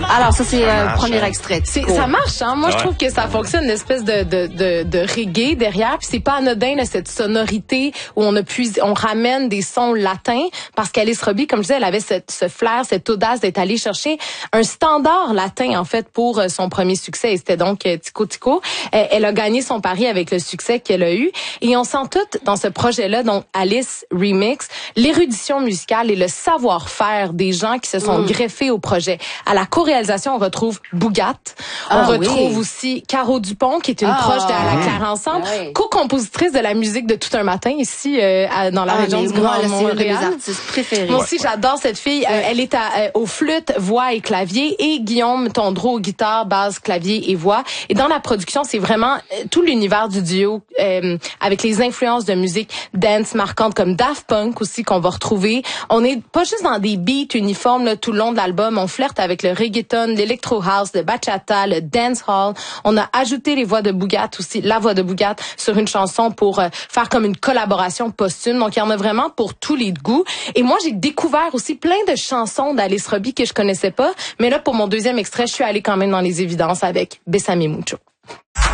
Alors, ça, c'est le premier extrait. Ça marche, hein? Moi, je trouve que ça fonctionne, une espèce de reggae derrière. Puis c'est pas anodin, là, cette sonorité où on ramène des sons latins. Parce qu'Alice Robbie, comme je disais, elle avait ce flair, cette audace d'être allée chercher un standard latin, en fait, pour son premier succès. Et c'était donc Tico Tico. Elle a gagné son pari avec le succès qu'elle a eu. Et on sent tout dans ce projet-là, donc Alice Remix, l'érudition musicale et le savoir-faire des gens qui se sont greffés au projet. À la co-réalisation, on retrouve Bougat. On retrouve aussi Caro Dupont, qui est une proche de À la Claire Ensemble, co-compositrice de la musique de Tout un matin ici dans la région du Grand Montréal. C'est une de mes artistes préférés. Moi aussi, j'adore cette fille. Elle est aux flûtes, voix et clavier, et Guillaume Tondreau aux guitares, basse, clavier et voix. Et dans la production, c'est vraiment tout l'univers du duo avec les influences de musique dance marquantes comme Daft Punk aussi qu'on va retrouver. On n'est pas juste dans des beats uniformes là, tout le long de l'album. On flirte avec le reggaeton, l'électro house, le bachata, le dancehall. On a ajouté les voix de Bougat aussi, la voix de Bougat sur une chanson pour faire comme une collaboration posthume. Donc il y en a vraiment pour tous les goûts. Et moi j'ai découvert aussi plein de chansons d'Alice Robbie que je connaissais pas. Mais là pour mon deuxième extrait, je suis allée quand même dans les évidences avec Bésame Mucho.